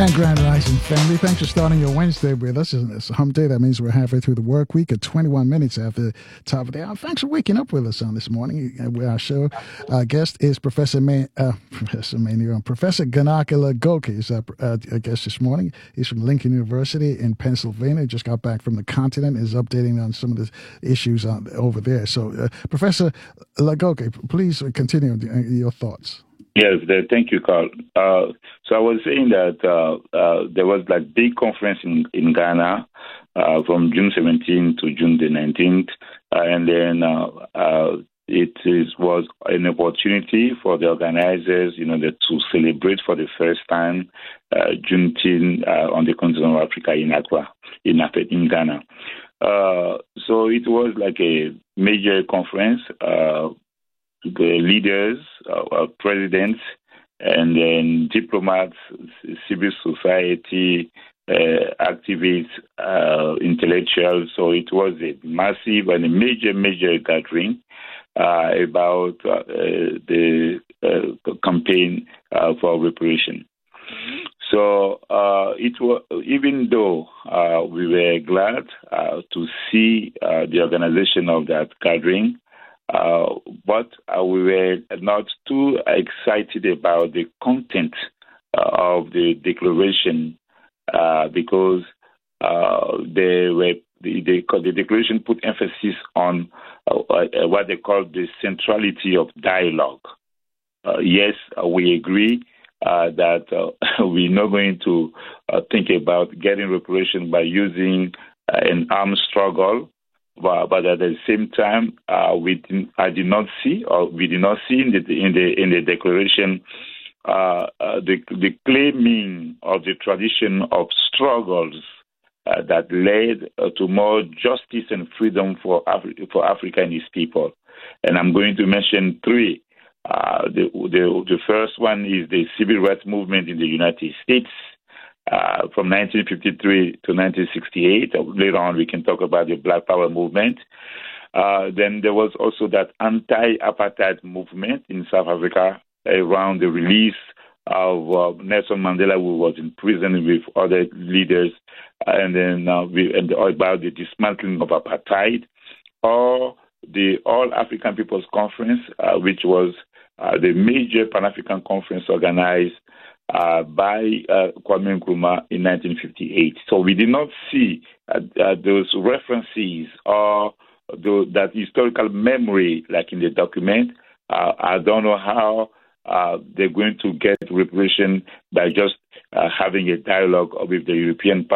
And Grand Rising family, thanks for starting your Wednesday with us. It's hump day. That means we're halfway through the work week at 21 minutes after the top of the hour. Thanks for waking up with us on this morning. Our show guest is Professor Professor Ganaka Lagoke is our guest this morning. He's from Lincoln University in Pennsylvania. Just got back from the continent. Is updating on some of the issues over there. So, Professor Lagoke, please continue your thoughts. Yes, thank you, Carl. So I was saying that there was like big conference in Ghana from June 17th to June the 19th, and then was an opportunity for the organizers, to celebrate for the first time Juneteenth on the continent of Africa in Accra, in Ghana. So it was like a major conference. The leaders, presidents, and then diplomats, civil society, activists, intellectuals. So it was a massive and a major gathering about the campaign for reparation. So it was, even though we were glad to see the organization of that gathering, but we were not too excited about the content of the declaration because the declaration put emphasis on what they call the centrality of dialogue. Yes, we agree that we're not going to think about getting reparation by using an armed struggle. But at the same time, we did not see in the declaration the claiming of the tradition of struggles that led to more justice and freedom for Africa and its people. And I'm going to mention three. The first one is the civil rights movement in the United States. From 1953 to 1968. Later on, we can talk about the Black Power movement. Then there was also that anti-apartheid movement in South Africa around the release of Nelson Mandela, who was in prison with other leaders, and then about the dismantling of apartheid, or the All African People's Conference, which was the major Pan-African conference organized by Kwame Nkrumah in 1958. So we did not see those references or that historical memory like in the document. I don't know how they're going to get reparation by just having a dialogue with the European